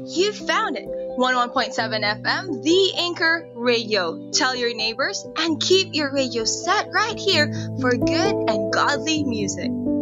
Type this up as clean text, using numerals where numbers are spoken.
You found it! 11.7 FM, The Anchor Radio. Tell your neighbors and keep your radio set right here for good and godly music.